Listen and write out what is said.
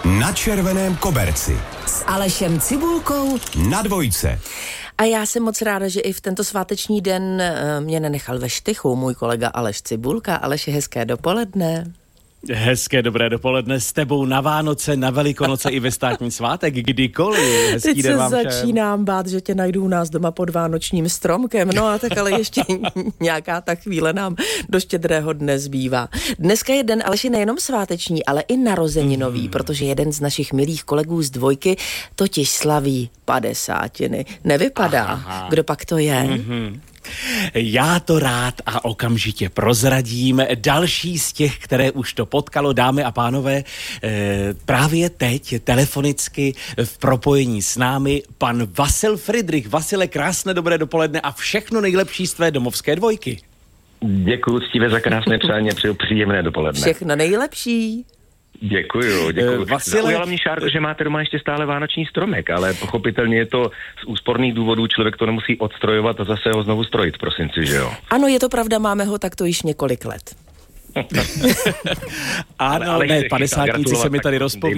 Na červeném koberci. S Alešem Cibulkou Na Dvojce. A já jsem moc ráda, že i v tento sváteční den mě nenechal ve štychu můj kolega Aleš Cibulka. Aleši, hezké dopoledne. Hezké dobré dopoledne s tebou na Vánoce, na Velikonoce i ve státní svátek, kdykoliv. Hezký Teď den se vám všem. začínám bát, že tě najdu u nás doma pod vánočním stromkem, no a tak ale ještě nějaká ta chvíle nám do Štědrého dne zbývá. Dneska je den Aleši nejenom sváteční, ale i narozeninový, protože jeden z našich milých kolegů z Dvojky totiž slaví 50. Nevypadá. Aha. Kdo pak to je? Já to rád a okamžitě prozradím. Další z těch, které už to potkalo, dámy a pánové, právě teď telefonicky v propojení s námi pan Vasil Fridrich. Vasile, krásné dobré dopoledne a všechno nejlepší z tvé domovské Dvojky. Děkuji, Steve, za krásné přání, přeju příjemné dopoledne. Všechno nejlepší. Děkuju. Zaujala mě, Šárko, že máte doma ještě stále vánoční stromek, ale pochopitelně je to z úsporných důvodů, člověk to nemusí odstrojovat a zase ho znovu strojit v prosinci, že jo? Ano, je to pravda, máme ho takto již několik let. Ano, ale ne, 50 se mi tady rozpovídá.